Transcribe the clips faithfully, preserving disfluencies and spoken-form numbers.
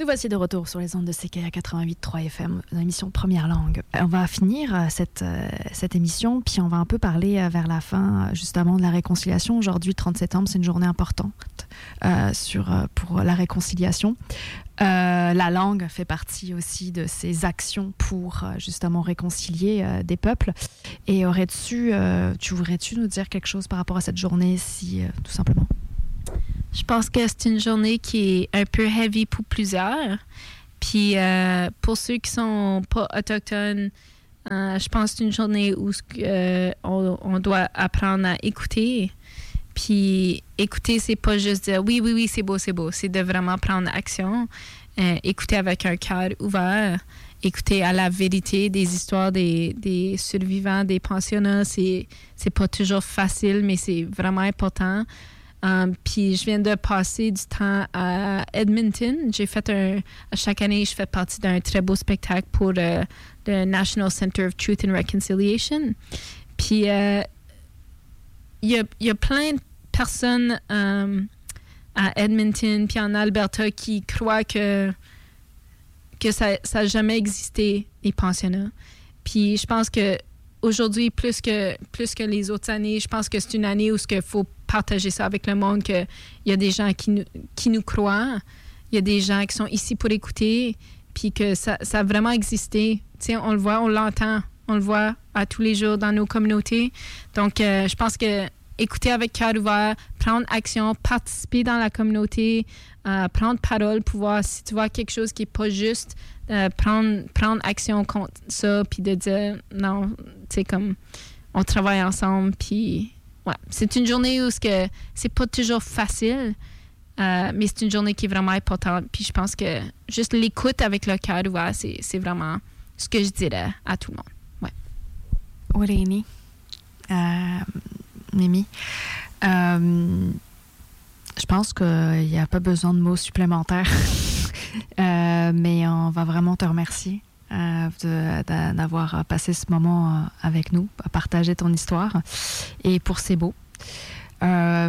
Nous voici de retour sur les ondes de C K A quatre-vingt-huit point trois F M, dans l'émission Première Langue. On va finir cette, cette émission, puis on va un peu parler vers la fin, justement, de la réconciliation. Aujourd'hui, trente septembre, c'est une journée importante euh, sur, pour la réconciliation. Euh, la langue fait partie aussi de ces actions pour, justement, réconcilier euh, des peuples. Et aurais-tu, euh, tu voudrais-tu nous dire quelque chose par rapport à cette journée, si, euh, tout simplement? Je pense que c'est une journée qui est un peu heavy pour plusieurs. Puis euh, pour ceux qui sont pas autochtones, euh, je pense que c'est une journée où euh, on, on doit apprendre à écouter. Puis écouter, c'est pas juste dire oui, oui, oui, c'est beau, c'est beau. C'est de vraiment prendre action. Euh, écouter avec un cœur ouvert. Écouter à la vérité des histoires des, des survivants, des pensionnats. C'est, c'est pas toujours facile, mais c'est vraiment important. Um, puis je viens de passer du temps à Edmonton. J'ai fait un... Chaque année, je fais partie d'un très beau spectacle pour euh, le National Center of Truth and Reconciliation. Puis il euh, y, a, y a plein de personnes um, à Edmonton puis en Alberta qui croient que, que ça n'a jamais existé, les pensionnats. Puis je pense que aujourd'hui, plus que, plus que les autres années, je pense que c'est une année où il faut partager ça avec le monde, qu'il y a des gens qui nous, qui nous croient, il y a des gens qui sont ici pour écouter, puis que ça, ça a vraiment existé. T'sais, on le voit, on l'entend, on le voit à tous les jours dans nos communautés. Donc, euh, je pense que écouter avec cœur ouvert, prendre action, participer dans la communauté, euh, prendre parole, pouvoir, si tu vois quelque chose qui n'est pas juste, euh, prendre, prendre action contre ça, puis de dire, non, tu sais, comme, on travaille ensemble, puis... Ouais, c'est une journée où que c'est pas toujours facile, euh, mais c'est une journée qui est vraiment importante. Puis je pense que juste l'écoute avec le cœur ouvert, c'est, c'est vraiment ce que je dirais à tout le monde. Ouais. Olénie, euh, Mimi, euh, je pense qu'il n'y a pas besoin de mots supplémentaires, euh, mais on va vraiment te remercier. Euh, de, de, d'avoir passé ce moment euh, avec nous, à partager ton histoire. Et pour C'est beau. Euh,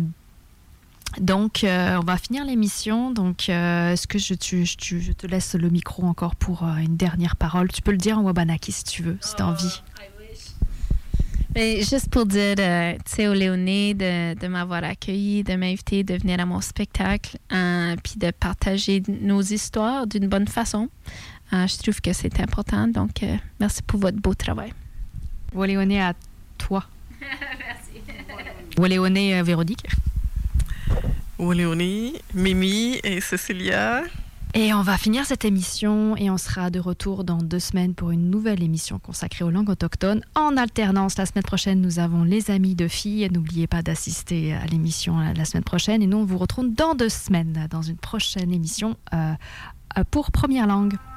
donc, euh, on va finir l'émission. Donc, euh, est-ce que je, tu, je, je te laisse le micro encore pour euh, une dernière parole? Tu peux le dire en Wabanaki si tu veux, si tu as envie. Mais juste pour dire, euh, tu sais, au Léoné, de, de m'avoir accueilli, de m'inviter, de venir à mon spectacle, euh, puis de partager nos histoires d'une bonne façon. Euh, je trouve que c'est important. Donc, euh, merci pour votre beau travail. Waléoné à toi. Merci. Waléoné euh, Véronique. Waléoné, Mimi et Cécilia. Et on va finir cette émission et on sera de retour dans deux semaines pour une nouvelle émission consacrée aux langues autochtones. En alternance, la semaine prochaine, nous avons les amis de filles. N'oubliez pas d'assister à l'émission la semaine prochaine. Et nous, on vous retrouve dans deux semaines dans une prochaine émission euh, pour Première Langue.